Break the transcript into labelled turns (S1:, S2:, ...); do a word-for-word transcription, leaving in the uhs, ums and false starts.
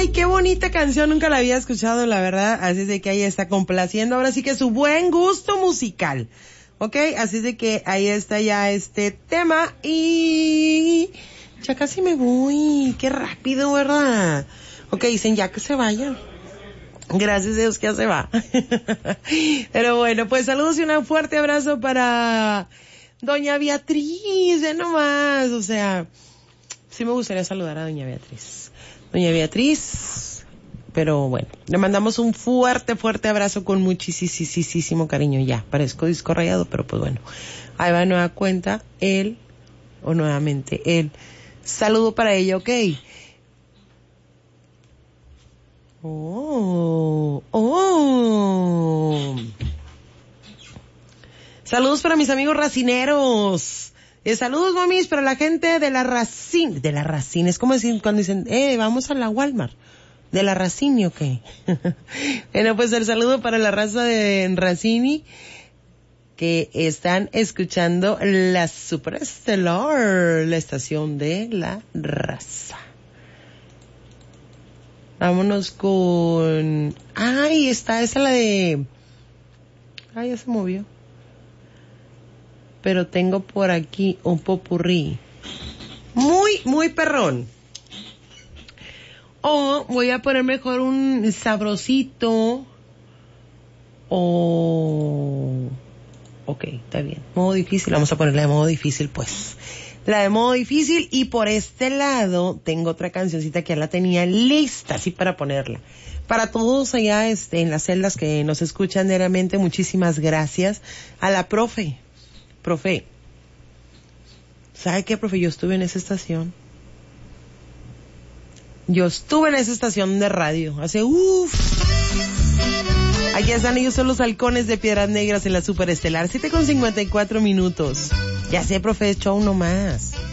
S1: Ay, qué bonita canción, nunca la había escuchado, la verdad, así es de que ahí está complaciendo, ahora sí que su buen gusto musical, ¿ok? Así es de que ahí está ya este tema y ya casi me voy, qué rápido, ¿verdad? Ok, dicen ya que se vayan. Gracias a Dios que ya se va. Pero bueno, pues saludos y un fuerte abrazo para doña Beatriz, de nomás, o sea, sí me gustaría saludar a doña Beatriz. Doña Beatriz, pero bueno, le mandamos un fuerte, fuerte abrazo con muchísimo cariño. Ya, parezco disco rayado, pero pues bueno, ahí va de nueva cuenta él, o nuevamente él. Saludo para ella, ok. Oh, oh. Saludos para mis amigos racineros. Eh, saludos, mamis, para la gente de la Racine. De la Racine, es como decir, cuando dicen, eh, vamos a la Walmart. ¿De la Racine o qué? Bueno, pues el saludo para la raza de Racine, que están escuchando la Superestelar, la estación de la raza. Vámonos con... Ay, está, esa la de... Ay, ya se movió. Pero tengo por aquí un popurrí muy, muy perrón. O voy a poner mejor un sabrosito. O... Ok, está bien. Modo difícil, vamos a ponerla de modo difícil, pues. La de modo difícil, y por este lado tengo otra cancioncita que ya la tenía lista, así para ponerla. Para todos allá este, en las celdas que nos escuchan diariamente, muchísimas gracias. A la profe. Profe, ¿sabe qué, profe? Yo estuve en esa estación. Yo estuve en esa estación de radio. Hace uff. Aquí están ellos, son los halcones de Piedras Negras en la Superestelar. siete con cincuenta y cuatro minutos. Ya sé, profe, show nomás.